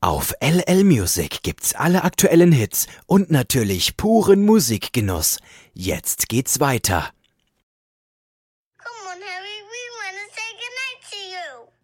Auf LL Music gibt's alle aktuellen Hits und natürlich puren Musikgenuss. Jetzt geht's weiter. Come on, Harry, we want to say goodnight to you.